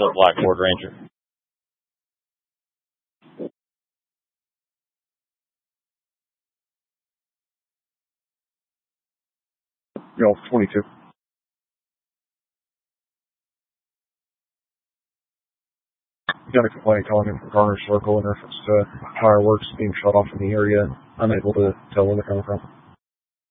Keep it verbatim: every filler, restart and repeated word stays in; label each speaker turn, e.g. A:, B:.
A: a Black Ford Ranger.
B: Golf twenty-two. Got a complaint calling in from Garner Circle in reference to fireworks being shut off in the area. Unable to tell where they're coming from.